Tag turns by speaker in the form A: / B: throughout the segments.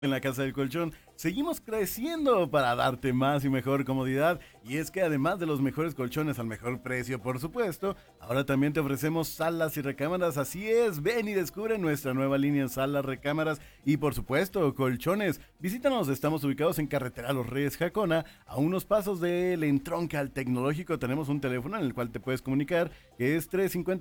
A: En la Casa del Colchón seguimos creciendo para darte más y mejor comodidad, y es que además de los mejores colchones al mejor precio, por supuesto, ahora también te ofrecemos salas y recámaras. Así es, ven y descubre nuestra nueva línea en salas, recámaras y por supuesto colchones. Visítanos, estamos ubicados en Carretera Los Reyes Jacona, a unos pasos del entronque al Tecnológico. Tenemos un teléfono en el cual te puedes comunicar, que es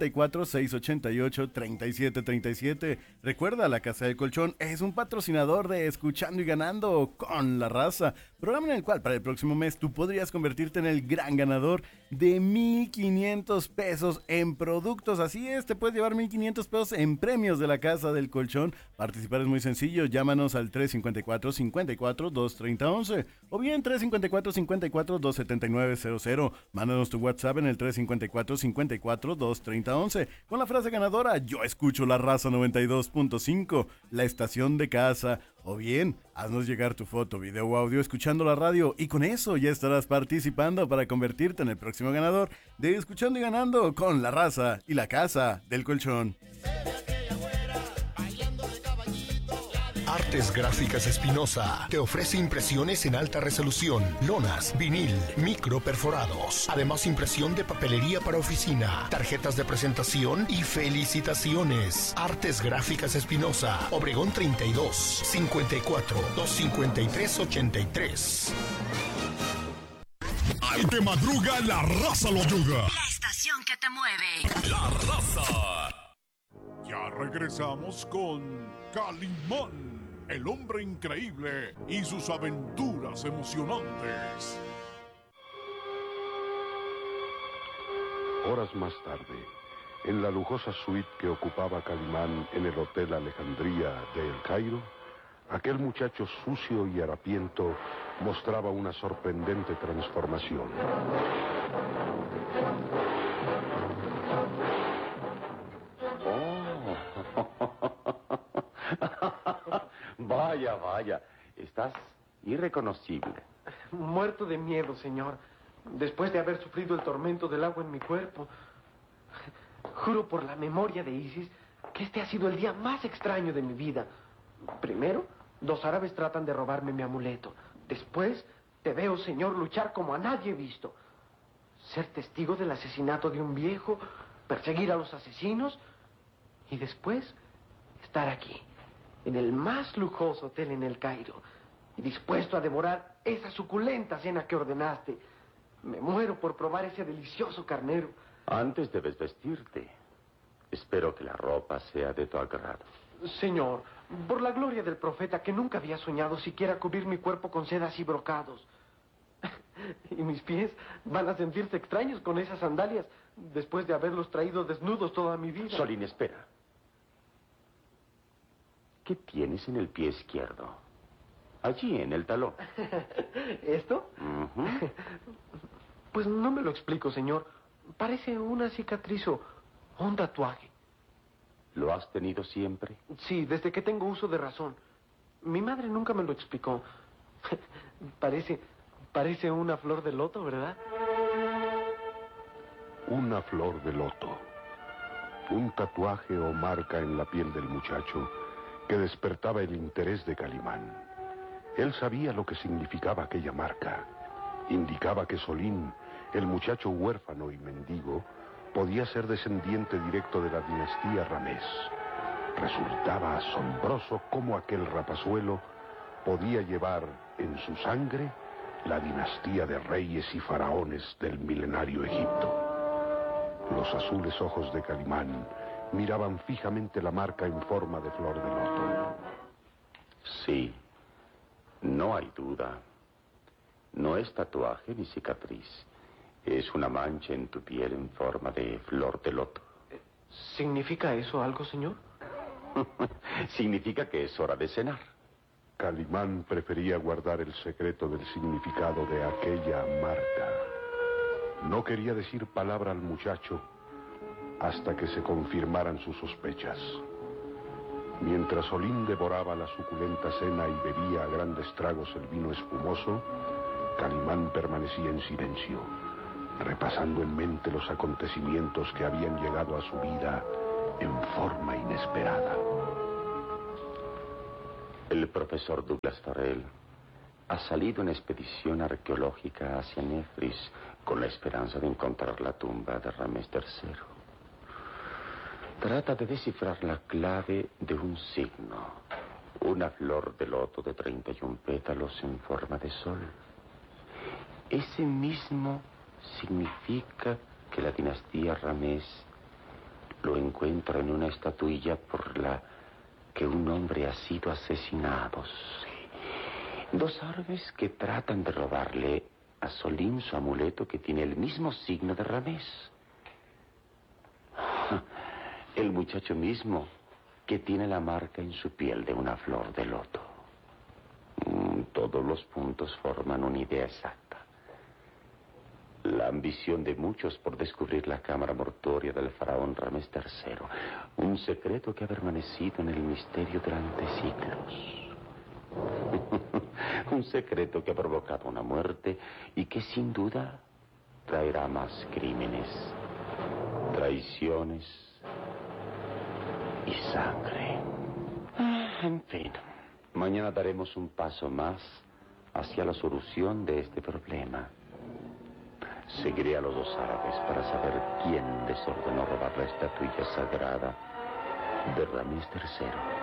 A: 354-688-3737. Recuerda, la Casa del Colchón es un patrocinador de Escuchando y Ganando con la Raza, programa en el cual para el próximo mes tú podrías convertirte en el gran ganador de 1,500 pesos en productos. Así es, te puedes llevar 1,500 pesos en premios de la Casa del Colchón. Participar es muy sencillo, llámanos al 354-54-230-11 o bien 354-54-279-00. Mándanos tu WhatsApp en el 354-54-230-11 con la frase ganadora: yo escucho la Raza 92.5, la estación de casa. O bien, haznos llegar tu foto, video o audio escuchando la radio, y con eso ya estarás participando para convertirte en el próximo ganador de Escuchando y Ganando con la Raza y la Casa del Colchón.
B: Artes Gráficas Espinosa te ofrece impresiones en alta resolución, lonas, vinil, micro perforados. Además, impresión de papelería para oficina, tarjetas de presentación y felicitaciones. Artes Gráficas Espinosa, Obregón 32, 54 253 83.
C: Al que madruga, la raza lo ayuda.
D: La estación que te mueve.
C: La raza.
E: Ya regresamos con Calimán, el hombre increíble y sus aventuras emocionantes.
F: Horas más tarde, en la lujosa suite que ocupaba Calimán en el Hotel Alejandría de El Cairo, aquel muchacho sucio y harapiento mostraba una sorprendente transformación.
G: Vaya, vaya, estás irreconocible.
H: Muerto de miedo, señor, después de haber sufrido el tormento del agua en mi cuerpo. Juro por la memoria de Isis que este ha sido el día más extraño de mi vida. Primero, 2 árabes tratan de robarme mi amuleto. Después, te veo, señor, luchar como a nadie he visto. Ser testigo del asesinato de un viejo, perseguir a los asesinos y después estar aquí, en el más lujoso hotel en El Cairo, y dispuesto a devorar esa suculenta cena que ordenaste. Me muero por probar ese delicioso carnero.
G: Antes debes vestirte. Espero que la ropa sea de tu agrado.
H: Señor, por la gloria del profeta, que nunca había soñado siquiera cubrir mi cuerpo con sedas y brocados. Y mis pies van a sentirse extraños con esas sandalias después de haberlos traído desnudos toda mi vida.
G: Solín, espera. ¿Qué tienes en el pie izquierdo? Allí, en el talón.
H: ¿Esto?
G: Uh-huh.
H: Pues no me lo explico, señor. Parece una cicatriz o un tatuaje.
G: ¿Lo has tenido siempre?
H: Sí, desde que tengo uso de razón. Mi madre nunca me lo explicó. Parece una flor de loto, ¿verdad?
F: Una flor de loto. Un tatuaje o marca en la piel del muchacho que despertaba el interés de Calimán. Él sabía lo que significaba aquella marca. Indicaba que Solín, el muchacho huérfano y mendigo, podía ser descendiente directo de la dinastía Ramés. Resultaba asombroso cómo aquel rapazuelo podía llevar en su sangre la dinastía de reyes y faraones del milenario Egipto. Los azules ojos de Calimán miraban fijamente la marca en forma de flor de loto.
G: Sí, no hay duda. No es tatuaje ni cicatriz. Es una mancha en tu piel en forma de flor de loto.
H: ¿Significa eso algo, señor?
G: Significa que es hora de cenar.
F: Calimán prefería guardar el secreto del significado de aquella marca. No quería decir palabra al muchacho hasta que se confirmaran sus sospechas. Mientras Solín devoraba la suculenta cena y bebía a grandes tragos el vino espumoso, Calimán permanecía en silencio, repasando en mente los acontecimientos que habían llegado a su vida en forma inesperada.
G: El profesor Douglas Farrell ha salido en expedición arqueológica hacia Nefris con la esperanza de encontrar la tumba de Ramés III. Trata de descifrar la clave de un signo, una flor de loto de 31 pétalos en forma de sol. Ese mismo significa que la dinastía Ramés lo encuentra en una estatuilla por la que un hombre ha sido asesinado. Sí. 2 árabes que tratan de robarle a Solim su amuleto que tiene el mismo signo de Ramés. El muchacho mismo que tiene la marca en su piel de una flor de loto. Todos los puntos forman una idea exacta. La ambición de muchos por descubrir la cámara mortuoria del faraón Ramés III. Un secreto que ha permanecido en el misterio durante siglos. Un secreto que ha provocado una muerte y que sin duda traerá más crímenes, traiciones y sangre. En fin, mañana daremos un paso más hacia la solución de este problema. Seguiré a los 2 árabes para saber quién desordenó robar la estatuilla sagrada de Ramés III.